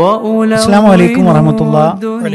അസ്സലാമു അലൈക്കും വറഹ്മത്തുള്ളാഹി.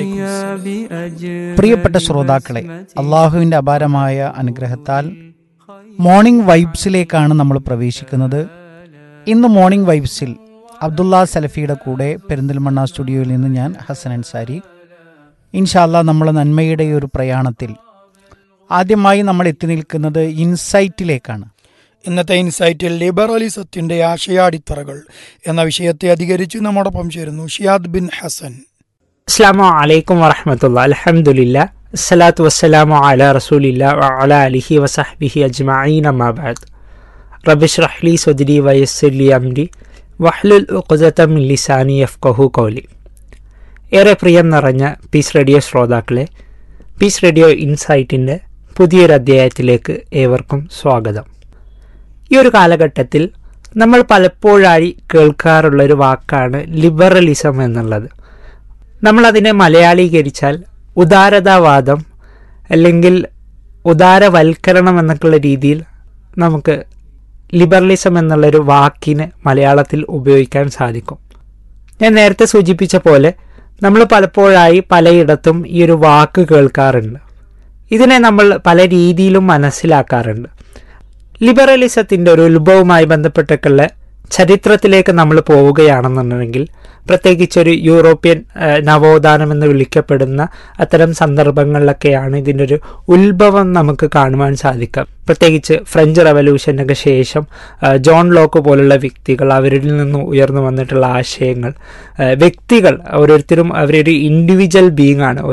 പ്രിയപ്പെട്ട ശ്രോതാക്കളെ, അള്ളാഹുവിൻ്റെ അപാരമായ അനുഗ്രഹത്താൽ മോർണിംഗ് വൈബ്സിലേക്കാണ് നമ്മൾ പ്രവേശിക്കുന്നത്. ഇന്ന് മോർണിംഗ് വൈബ്സിൽ അബ്ദുള്ള സലഫിയുടെ കൂടെ പെരിന്തൽമണ്ണ സ്റ്റുഡിയോയിൽ നിന്ന് ഞാൻ ഹസൻ അൻസാരി. ഇൻഷാ അല്ലാഹ് നമ്മൾ നന്മയുടെ ഒരു പ്രയാണത്തിൽ ആദ്യമായി നമ്മൾ എത്തി നിൽക്കുന്നത് ഇൻസൈറ്റിലേക്കാണ്. ഇന്നത്തെ ഇൻസൈറ്റിൽ ലിബറലിസത്തിന്റെ ആശയാടിത്തറകൾ എന്ന വിഷയത്തെ അധികരിച്ച് നമ്മോടൊപ്പം ചേരുന്നു ഷിയാദ് ബിൻ ഹസൻ. അസ്സലാമു അലൈക്കും വറഹ്മത്തുള്ളാഹി. അൽഹംദുലില്ലാഹ് വസ്സലാത്തു വസ്സലാമു അലാ റസൂലില്ലാഹി വഅലാ ആലിഹി വസഹ്ബിഹി അജ്മഈൻ. അമ്മാ ബഅദ്. റബ്ബി ഇശ്റഹ് ലി സദ്രി വയസ്സിർ ലി അംരി വഹ്ലുൽ ഉഖ്ദത മിൻ ലിസാനി യഫ്ഖഹു ഖൗലി. ഏറെ പ്രിയം നിറഞ്ഞ പീസ് റേഡിയോ ശ്രോതാക്കളെ, പീസ് റേഡിയോ ഇൻസൈറ്റിൻ്റെ പുതിയൊരു അധ്യായത്തിലേക്ക് ഏവർക്കും സ്വാഗതം. ഈ ഒരു കാലഘട്ടത്തിൽ നമ്മൾ പലപ്പോഴായി കേൾക്കാറുള്ളൊരു വാക്കാണ് ലിബറലിസം എന്നുള്ളത്. നമ്മളതിനെ മലയാളീകരിച്ചാൽ ഉദാരതാവാദം അല്ലെങ്കിൽ ഉദാരവൽക്കരണം എന്നൊക്കെയുള്ള രീതിയിൽ നമുക്ക് ലിബറലിസം എന്നുള്ളൊരു വാക്കിന് മലയാളത്തിൽ ഉപയോഗിക്കാൻ സാധിക്കും. ഞാൻ നേരത്തെ സൂചിപ്പിച്ച പോലെ നമ്മൾ പലപ്പോഴായി പലയിടത്തും ഈ ഒരു വാക്ക് കേൾക്കാറുണ്ട്. ഇതിനെ നമ്മൾ പല രീതിയിലും മനസ്സിലാക്കാറുണ്ട്. ലിബറലിസത്തിൻ്റെ ഒരു ഉത്ഭവവുമായി ബന്ധപ്പെട്ടൊക്കെയുള്ള ചരിത്രത്തിലേക്ക് നമ്മൾ പോവുകയാണെന്നുണ്ടെങ്കിൽ, പ്രത്യേകിച്ചൊരു യൂറോപ്യൻ നവോത്ഥാനം എന്ന് വിളിക്കപ്പെടുന്ന അത്തരം സന്ദർഭങ്ങളിലൊക്കെയാണ് ഇതിൻ്റെ ഒരു ഉത്ഭവം നമുക്ക് കാണുവാൻ സാധിക്കുക. പ്രത്യേകിച്ച് ഫ്രഞ്ച് റവല്യൂഷനൊക്കെ ശേഷം ജോൺ ലോക്ക് പോലുള്ള വ്യക്തികൾ, അവരിൽ നിന്ന് ഉയർന്നു വന്നിട്ടുള്ള ആശയങ്ങൾ, വ്യക്തികൾ ഓരോരുത്തരും അവരൊരു ഇൻഡിവിജ്വൽ ബീങ് ആണ്.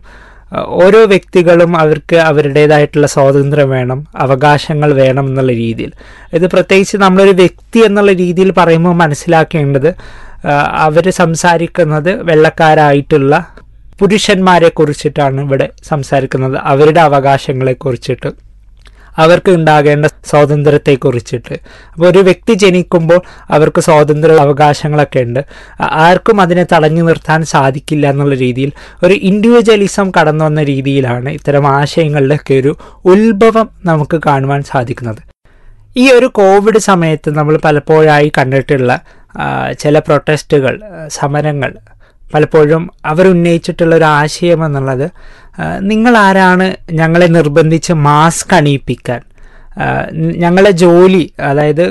ഓരോ വ്യക്തികളും അവർക്ക് അവരുടേതായിട്ടുള്ള സ്വാതന്ത്ര്യം വേണം, അവകാശങ്ങൾ വേണം എന്നുള്ള രീതിയിൽ. ഇത് പ്രത്യേകിച്ച് നമ്മളൊരു വ്യക്തി എന്നുള്ള രീതിയിൽ പറയുമ്പോൾ മനസ്സിലാക്കേണ്ടത്, അവർ സംസാരിക്കുന്നത് വെള്ളക്കാരായിട്ടുള്ള പുരുഷന്മാരെ കുറിച്ചിട്ടാണ് ഇവിടെ സംസാരിക്കുന്നത്. അവരുടെ അവകാശങ്ങളെ കുറിച്ചിട്ട്, അവർക്ക് ഉണ്ടാകേണ്ട സ്വാതന്ത്ര്യത്തെക്കുറിച്ചിട്ട്. അപ്പോൾ ഒരു വ്യക്തി ജനിക്കുമ്പോൾ അവർക്ക് സ്വാതന്ത്ര്യ അവകാശങ്ങളൊക്കെ ഉണ്ട്, ആർക്കും അതിനെ തടഞ്ഞു നിർത്താൻ സാധിക്കില്ല എന്നുള്ള രീതിയിൽ ഒരു ഇൻഡിവിജ്വലിസം കടന്നു വന്ന രീതിയിലാണ് ഇത്തരം ആശയങ്ങളിലൊക്കെ ഒരു ഉത്ഭവം നമുക്ക് കാണുവാൻ സാധിക്കുന്നത്. ഈ ഒരു കോവിഡ് സമയത്ത് നമ്മൾ പലപ്പോഴായി കണ്ടിട്ടുള്ള ചില പ്രൊട്ടസ്റ്റുകൾ, സമരങ്ങൾ, പലപ്പോഴും അവരുന്നയിച്ചിട്ടുള്ള ഒരു ആശയം എന്നുള്ളത്, നിങ്ങളാരാണ് ഞങ്ങളെ നിർബന്ധിച്ച് മാസ്ക് അണിയിപ്പിക്കാൻ? ഞങ്ങളെ ജോലി, അതായത്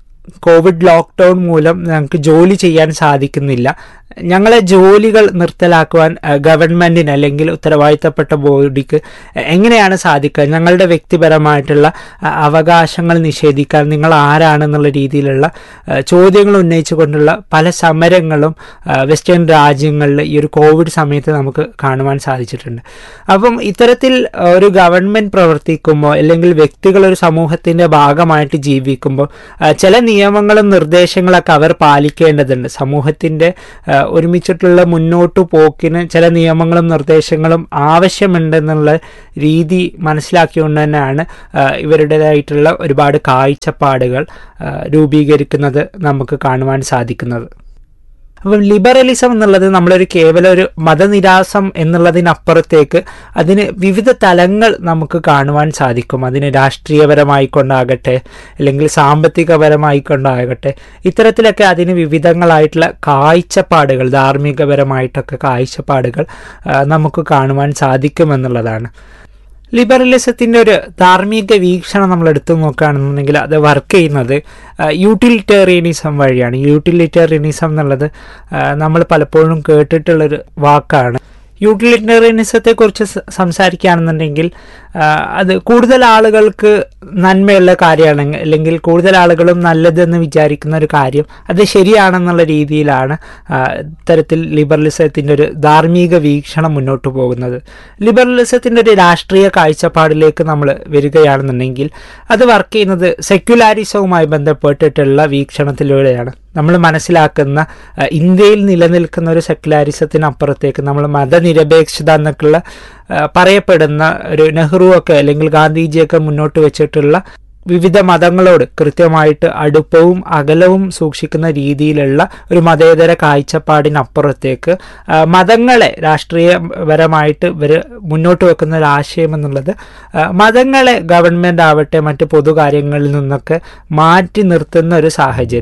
കോവിഡ് ലോക്ക്ഡൗൺ മൂലം ഞങ്ങൾക്ക് ജോലി ചെയ്യാൻ സാധിക്കുന്നില്ല, ഞങ്ങളെ ജോലികൾ നിർത്തലാക്കുവാൻ ഗവൺമെൻറ്റിന് അല്ലെങ്കിൽ ഉത്തരവാദിത്തപ്പെട്ട ബോഡിക്ക് എങ്ങനെയാണ് സാധിക്കുക? ഞങ്ങളുടെ വ്യക്തിപരമായിട്ടുള്ള അവകാശങ്ങൾ നിഷേധിക്കാൻ നിങ്ങൾ ആരാണെന്നുള്ള രീതിയിലുള്ള ചോദ്യങ്ങൾ ഉന്നയിച്ചുകൊണ്ടുള്ള പല സമരങ്ങളും വെസ്റ്റേൺ രാജ്യങ്ങളിൽ ഈ ഒരു കോവിഡ് സമയത്ത് നമുക്ക് കാണുവാൻ സാധിച്ചിട്ടുണ്ട്. അപ്പം ഇത്തരത്തിൽ ഒരു ഗവൺമെൻറ് പ്രവർത്തിക്കുമ്പോൾ അല്ലെങ്കിൽ വ്യക്തികൾ ഒരു സമൂഹത്തിൻ്റെ ഭാഗമായിട്ട് ജീവിക്കുമ്പോൾ ചില നിയമങ്ങളും നിർദ്ദേശങ്ങളൊക്കെ അവർ പാലിക്കേണ്ടതുണ്ട്. സമൂഹത്തിൻ്റെ ഒരുമിച്ചിട്ടുള്ള മുന്നോട്ടു പോക്കിന് ചില നിയമങ്ങളും നിർദ്ദേശങ്ങളും ആവശ്യമുണ്ടെന്നുള്ള രീതി മനസ്സിലാക്കിക്കൊണ്ട് തന്നെയാണ് ഇവരുടേതായിട്ടുള്ള ഒരുപാട് കാഴ്ചപ്പാടുകൾ രൂപീകരിക്കുന്നത് നമുക്ക് കാണുവാൻ സാധിക്കുന്നത്. അപ്പം ലിബറലിസം എന്നുള്ളത് നമ്മളൊരു കേവലം ഒരു മതനിരാസം എന്നുള്ളതിനപ്പുറത്തേക്ക് അതിന് വിവിധ തലങ്ങൾ നമുക്ക് കാണുവാൻ സാധിക്കും. അതിന് രാഷ്ട്രീയപരമായിക്കൊണ്ടാകട്ടെ അല്ലെങ്കിൽ സാമ്പത്തികപരമായിക്കൊണ്ടാകട്ടെ, ഇത്തരത്തിലൊക്കെ അതിന് വിവിധങ്ങളായിട്ടുള്ള കാഴ്ചപ്പാടുകൾ, ധാർമ്മികപരമായിട്ടൊക്കെ കാഴ്ചപ്പാടുകൾ നമുക്ക് കാണുവാൻ സാധിക്കുമെന്നുള്ളതാണ്. ലിബറലിസത്തിൻ്റെ ഒരു ധാർമ്മിക വീക്ഷണം നമ്മൾ എടുത്തു നോക്കുകയാണെന്നുണ്ടെങ്കിൽ അത് വർക്ക് ചെയ്യുന്നത് യൂട്ടിലിറ്റേറിയനിസം വഴിയാണ്. യൂട്ടിലിറ്റേറിയനിസം എന്നുള്ളത് നമ്മൾ പലപ്പോഴും കേട്ടിട്ടുള്ളൊരു വാക്കാണ്. യൂട്ടിലിറ്റേറിയനിസത്തെക്കുറിച്ച് സംസാരിക്കുകയാണെന്നുണ്ടെങ്കിൽ അത് കൂടുതൽ ആളുകൾക്ക് നന്മയുള്ള കാര്യമാണ്, അല്ലെങ്കിൽ കൂടുതൽ ആളുകളും നല്ലതെന്ന് വിചാരിക്കുന്ന ഒരു കാര്യം അത് ശരിയാണെന്നുള്ള രീതിയിലാണ് ഇത്തരത്തിൽ ലിബറലിസത്തിൻ്റെ ഒരു ധാർമ്മിക വീക്ഷണം മുന്നോട്ട് പോകുന്നത്. ലിബറലിസത്തിൻ്റെ ഒരു രാഷ്ട്രീയ കാഴ്ചപ്പാടിലേക്ക് നമ്മൾ വരികയാണെന്നുണ്ടെങ്കിൽ അത് വർക്ക് ചെയ്യുന്നത് സെക്യുലാരിസവുമായി ബന്ധപ്പെട്ടിട്ടുള്ള വീക്ഷണത്തിലൂടെയാണ്. നമ്മൾ മനസ്സിലാക്കുന്ന ഇന്ത്യയിൽ നിലനിൽക്കുന്ന ഒരു സെക്യുലാരിസത്തിനപ്പുറത്തേക്ക് നമ്മൾ മതനിരപേക്ഷത എന്നൊക്കെയുള്ള പറയപ്പെടുന്ന ഒരു നെഹ്റു ഒക്കെ അല്ലെങ്കിൽ ഗാന്ധിജിയൊക്കെ മുന്നോട്ട് വെച്ചിട്ടുള്ള വിവിധ മതങ്ങളോട് കൃത്യമായിട്ട് അടുപ്പവും അകലവും സൂക്ഷിക്കുന്ന രീതിയിലുള്ള ഒരു മതേതര കാഴ്ചപ്പാടിനപ്പുറത്തേക്ക് മതങ്ങളെ രാഷ്ട്രീയപരമായിട്ട് ഇവർ മുന്നോട്ട് വെക്കുന്ന ഒരു ആശയം എന്നുള്ളത് മതങ്ങളെ ഗവൺമെൻറ് ആവട്ടെ മറ്റ് പൊതുകാര്യങ്ങളിൽ നിന്നൊക്കെ മാറ്റി നിർത്തുന്ന ഒരു സാഹചര്യം.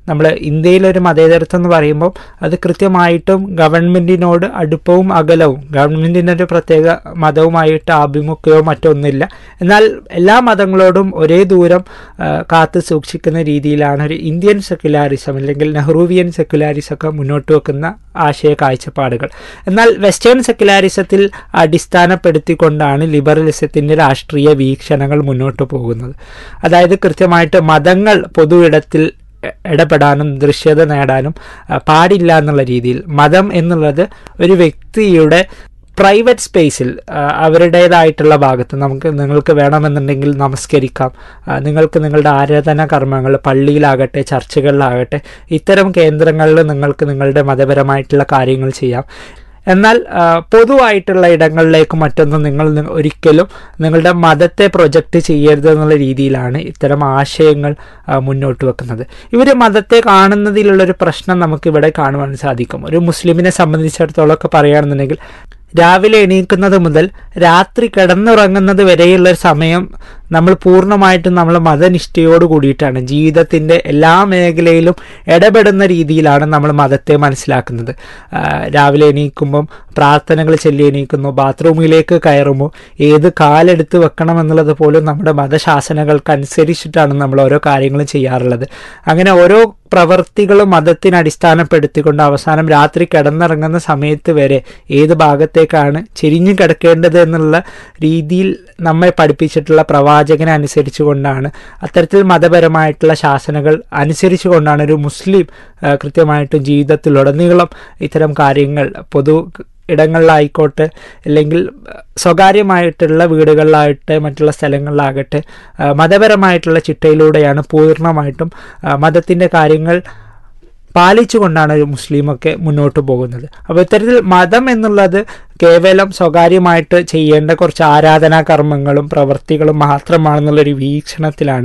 നമ്മൾ ഇന്ത്യയിലൊരു മതേതരത്വം എന്ന് പറയുമ്പോൾ അത് കൃത്യമായിട്ടും ഗവൺമെൻറ്റിനോട് അടുപ്പവും അകലവും, ഗവൺമെൻറ്റിനൊരു പ്രത്യേക മതവുമായിട്ട് ആഭിമുഖ്യവും മറ്റൊന്നുമില്ല, എന്നാൽ എല്ലാ മതങ്ങളോടും ഒരേ ദൂരം കാത്തു സൂക്ഷിക്കുന്ന രീതിയിലാണ് ഒരു ഇന്ത്യൻ സെക്യുലാരിസം അല്ലെങ്കിൽ നെഹ്റുവിയൻ സെക്യുലാരിസം ഒക്കെ മുന്നോട്ട് വെക്കുന്ന ആശയ കാഴ്ചപ്പാടുകൾ. എന്നാൽ വെസ്റ്റേൺ സെക്യുലാരിസത്തിൽ അടിസ്ഥാനപ്പെടുത്തിക്കൊണ്ടാണ് ലിബറലിസത്തിൻ്റെ രാഷ്ട്രീയ വീക്ഷണങ്ങൾ മുന്നോട്ട് പോകുന്നത്. അതായത് കൃത്യമായിട്ട് മതങ്ങൾ പൊതു ഇടത്തിൽ ഇടപെടാനും ദൃശ്യത നേടാനും പാടില്ല എന്നുള്ള രീതിയിൽ, മതം എന്നുള്ളത് ഒരു വ്യക്തിയുടെ പ്രൈവറ്റ് സ്പേസിൽ അവരുടേതായിട്ടുള്ള ഭാഗത്ത് നിങ്ങൾക്ക് വേണമെന്നുണ്ടെങ്കിൽ നമസ്കരിക്കാം, നിങ്ങൾക്ക് നിങ്ങളുടെ ആരാധനാ കർമ്മങ്ങൾ പള്ളിയിലാകട്ടെ ചർച്ചുകളിലാകട്ടെ ഇത്തരം കേന്ദ്രങ്ങളിൽ നിങ്ങൾക്ക് നിങ്ങളുടെ മതപരമായിട്ടുള്ള കാര്യങ്ങൾ ചെയ്യാം. എന്നാൽ പൊതുവായിട്ടുള്ള ഇടങ്ങളിലേക്ക് മറ്റൊന്നും നിങ്ങൾ ഒരിക്കലും നിങ്ങളുടെ മതത്തെ പ്രൊജക്റ്റ് ചെയ്യരുത് എന്നുള്ള രീതിയിലാണ് ഇത്തരം ആശയങ്ങൾ മുന്നോട്ട് വെക്കുന്നത്. ഇവർ മതത്തെ കാണുന്നതിലുള്ളൊരു പ്രശ്നം നമുക്കിവിടെ കാണുവാൻ സാധിക്കും. ഒരു മുസ്ലിമിനെ സംബന്ധിച്ചിടത്തോളം ഒക്കെ പറയുകയാണെന്നുണ്ടെങ്കിൽ രാവിലെ എണീക്കുന്നത് മുതൽ രാത്രി കിടന്നുറങ്ങുന്നത് വരെയുള്ള സമയം നമ്മൾ പൂർണ്ണമായിട്ടും നമ്മൾ മതനിഷ്ഠയോട് കൂടിയിട്ടാണ് ജീവിതത്തിൻ്റെ എല്ലാ മേഖലയിലും ഇടപെടുന്ന രീതിയിലാണ് നമ്മൾ മതത്തെ മനസ്സിലാക്കുന്നത്. രാവിലെ എണീക്കുമ്പം പ്രാർത്ഥനകൾ ചൊല്ലി എണീക്കുന്നു, ബാത്റൂമിലേക്ക് കയറുമ്പോൾ ഏത് കാലെടുത്ത് വെക്കണം എന്നുള്ളത് പോലും നമ്മുടെ മതശാസനകൾക്കനുസരിച്ചിട്ടാണ് നമ്മൾ ഓരോ കാര്യങ്ങളും ചെയ്യാറുള്ളത്. അങ്ങനെ ഓരോ പ്രവൃത്തികളും മതത്തിന് അടിസ്ഥാനപ്പെടുത്തിക്കൊണ്ട് അവസാനം രാത്രി കിടന്നിറങ്ങുന്ന സമയത്ത് വരെ ഏത് ഭാഗത്തേക്കാണ് ചെരിഞ്ഞു കിടക്കേണ്ടത് എന്നുള്ള രീതിയിൽ നമ്മെ പഠിപ്പിച്ചിട്ടുള്ള പ്രവാചകനെ അനുസരിച്ചു കൊണ്ടാണ്, അത്തരത്തിൽ മതപരമായിട്ടുള്ള ശാസനകൾ അനുസരിച്ചു കൊണ്ടാണ് ഒരു മുസ്ലിം കൃത്യമായിട്ടും ജീവിതത്തിലുടനീളം ഇത്തരം കാര്യങ്ങൾ പൊതു ഇടങ്ങളിലായിക്കോട്ടെ അല്ലെങ്കിൽ സ്വകാര്യമായിട്ടുള്ള വീടുകളിലാകട്ടെ മറ്റുള്ള സ്ഥലങ്ങളിലാകട്ടെ മതപരമായിട്ടുള്ള ചിട്ടയിലൂടെയാണ് പൂർണ്ണമായിട്ടും മതത്തിൻ്റെ കാര്യങ്ങൾ പാലിച്ചുകൊണ്ടാണ് ഒരു മുസ്ലിമൊക്കെ മുന്നോട്ട് പോകുന്നത്. അപ്പോൾ ഇത്തരത്തിൽ മതം എന്നുള്ളത് കേവലം സ്വകാര്യമായിട്ട് ചെയ്യേണ്ട കുറച്ച് ആരാധനാ കർമ്മങ്ങളും പ്രവൃത്തികളും മാത്രമാണെന്നുള്ളൊരു വീക്ഷണത്തിലാണ്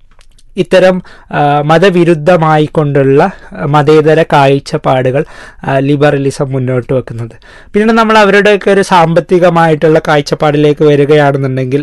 ഇത്തരം മതവിരുദ്ധമായിക്കൊണ്ടുള്ള മതേതര കാഴ്ചപ്പാടുകൾ ലിബറലിസം മുന്നോട്ട് വെക്കുന്നത്. പിന്നീട് നമ്മൾ അവരുടെയൊക്കെ ഒരു സാമ്പത്തികമായിട്ടുള്ള കാഴ്ചപ്പാടിലേക്ക് വരികയാണെന്നുണ്ടെങ്കിൽ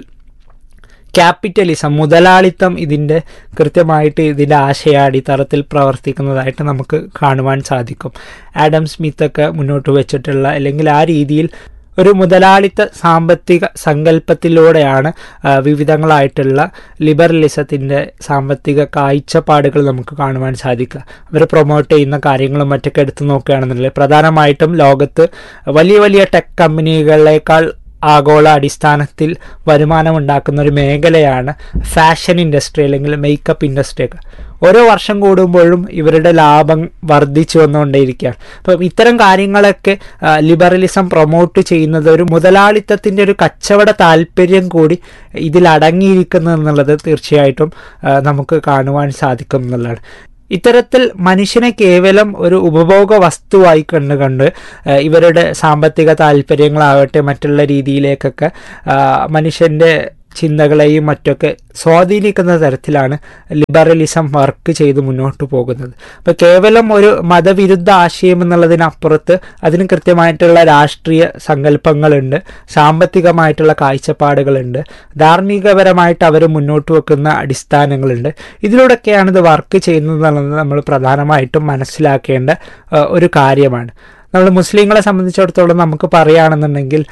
ക്യാപിറ്റലിസം, മുതലാളിത്തം ഇതിൻ്റെ കൃത്യമായിട്ട് ഇതിൻ്റെ ആശയാടിത്തറത്തിൽ പ്രവർത്തിക്കുന്നതായിട്ട് നമുക്ക് കാണുവാൻ സാധിക്കും. ആഡം സ്മിത്തൊക്കെ മുന്നോട്ട് വെച്ചിട്ടുള്ള അല്ലെങ്കിൽ ആ രീതിയിൽ ഒരു മുതലാളിത്ത സാമ്പത്തിക സങ്കല്പത്തിലൂടെയാണ് വിവിധങ്ങളായിട്ടുള്ള ലിബറലിസത്തിൻ്റെ സാമ്പത്തിക കാഴ്ചപ്പാടുകൾ നമുക്ക് കാണുവാൻ സാധിക്കുക. അവർ പ്രൊമോട്ട് ചെയ്യുന്ന കാര്യങ്ങളും മറ്റൊക്കെ എടുത്തു നോക്കുകയാണെന്നുണ്ടെങ്കിൽ പ്രധാനമായിട്ടും ലോകത്ത് വലിയ വലിയ ടെക് കമ്പനികളേക്കാൾ ആഗോള അടിസ്ഥാനത്തിൽ വരുമാനമുണ്ടാക്കുന്ന ഒരു മേഖലയാണ് ഫാഷൻ ഇൻഡസ്ട്രി അല്ലെങ്കിൽ മേക്കപ്പ് ഇൻഡസ്ട്രി ഒക്കെ. ഓരോ വർഷം കൂടുമ്പോഴും ഇവരുടെ ലാഭം വർദ്ധിച്ചു വന്നുകൊണ്ടേയിരിക്കുകയാണ്. അപ്പം ഇത്തരം കാര്യങ്ങളൊക്കെ ലിബറലിസം പ്രൊമോട്ട് ചെയ്യുന്നത് ഒരു മുതലാളിത്തത്തിൻ്റെ ഒരു കച്ചവട താല്പര്യം കൂടി ഇതിലടങ്ങിയിരിക്കുന്നു എന്നുള്ളത് തീർച്ചയായിട്ടും നമുക്ക് കാണുവാൻ സാധിക്കും എന്നുള്ളതാണ്. ഇത്തരത്തിൽ മനുഷ്യനെ കേവലം ഒരു ഉപഭോഗ വസ്തുവായി കണ്ട് ഇവരുടെ സാമ്പത്തിക താല്പര്യങ്ങളാവട്ടെ മറ്റുള്ള രീതിയിലേക്കൊക്കെ മനുഷ്യൻ്റെ ചിന്തകളെയും മറ്റൊക്കെ സ്വാധീനിക്കുന്ന തരത്തിലാണ് ലിബറലിസം വർക്ക് ചെയ്ത് മുന്നോട്ട് പോകുന്നത്. അപ്പോൾ കേവലം ഒരു മതവിരുദ്ധ ആശയം എന്നുള്ളതിനപ്പുറത്ത് അതിന് കൃത്യമായിട്ടുള്ള രാഷ്ട്രീയ സങ്കല്പങ്ങളുണ്ട്, സാമ്പത്തികമായിട്ടുള്ള കാഴ്ചപ്പാടുകളുണ്ട്, ധാർമ്മികപരമായിട്ട് അവർ മുന്നോട്ട് വെക്കുന്ന അടിസ്ഥാനങ്ങളുണ്ട്. ഇതിലൂടെയൊക്കെയാണ് ഇത് വർക്ക് ചെയ്യുന്നതെന്നുള്ളത് നമ്മൾ പ്രധാനമായിട്ടും മനസ്സിലാക്കേണ്ട ഒരു കാര്യമാണ്. നമ്മൾ മുസ്ലിങ്ങളെ സംബന്ധിച്ചിടത്തോളം നമുക്ക് പറയുകയാണെന്നുണ്ടെങ്കിൽ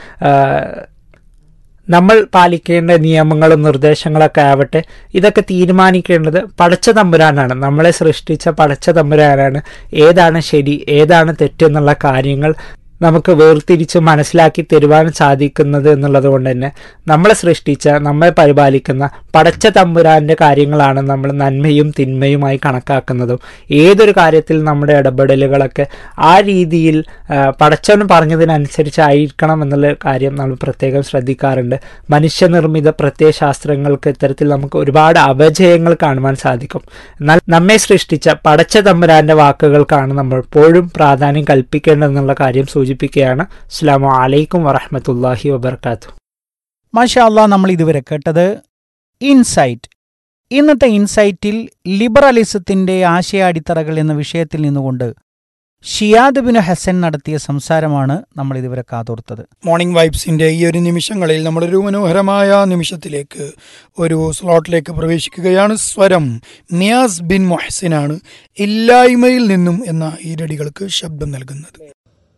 നമ്മൾ പാലിക്കേണ്ട നിയമങ്ങളും നിർദ്ദേശങ്ങളൊക്കെ ആവട്ടെ ഇതൊക്കെ തീരുമാനിക്കേണ്ടത് പടച്ച തമ്പുരാനാണ്. നമ്മളെ സൃഷ്ടിച്ച പടച്ച തമ്പുരാനാണ് ഏതാണ് ശരി ഏതാണ് തെറ്റെന്നുള്ള കാര്യങ്ങൾ നമുക്ക് വേർതിരിച്ച് മനസ്സിലാക്കി തരുവാൻ സാധിക്കുന്നത് എന്നുള്ളത് കൊണ്ട് തന്നെ നമ്മളെ സൃഷ്ടിച്ച നമ്മെ പരിപാലിക്കുന്ന പടച്ച തമ്പുരാൻ്റെ കാര്യങ്ങളാണ് നമ്മൾ നന്മയും തിന്മയുമായി കണക്കാക്കുന്നതും. ഏതൊരു കാര്യത്തിൽ നമ്മുടെ ഇടപെടലുകളൊക്കെ ആ രീതിയിൽ പടച്ചവൻ പറഞ്ഞതിനനുസരിച്ചായിരിക്കണം എന്നുള്ള കാര്യം നമ്മൾ പ്രത്യേകം ശ്രദ്ധിക്കാറുണ്ട്. മനുഷ്യനിർമ്മിത പ്രത്യയശാസ്ത്രങ്ങൾക്ക് ഇത്തരത്തിൽ നമുക്ക് ഒരുപാട് അപജയങ്ങൾ കാണുവാൻ സാധിക്കും. എന്നാൽ നമ്മെ സൃഷ്ടിച്ച പടച്ച തമ്പുരാൻ്റെ വാക്കുകൾക്കാണ് നമ്മൾ എപ്പോഴും പ്രാധാന്യം കൽപ്പിക്കേണ്ടതെന്നുള്ള കാര്യം സൂചിപ്പിക്കുകയാണ്. അസ്സലാമു അലൈക്കും വറഹ്മത്തുള്ളാഹി വബറകാതുഹു. മാഷാ അല്ലാഹ്, നമ്മൾ ഇതുവരെ കേട്ടത് ഇൻസൈറ്റ്. ഇന്നത്തെ ഇൻസൈറ്റിൽ ലിബറലിസത്തിൻ്റെ ആശയാടിത്തറകൾ എന്ന വിഷയത്തിൽ നിന്നുകൊണ്ട് ഷിയാദ് ബിൻ ഹസൻ നടത്തിയ സംസാരമാണ് നമ്മൾ ഇതുവരെ കാതോർത്തത്. മോർണിംഗ് വൈബ്സിന്റെ ഈ ഒരു നിമിഷങ്ങളിൽ നമ്മളൊരു മനോഹരമായ നിമിഷത്തിലേക്ക്, ഒരു സ്ലോട്ടിലേക്ക് പ്രവേശിക്കുകയാണ്. സ്വരം നിയാസ് ബിൻ മൊഹ്സിനാണ് ഇല്ലായ്മയിൽ നിന്നും എന്ന ഈരടികൾക്ക് ശബ്ദം നൽകുന്നത്.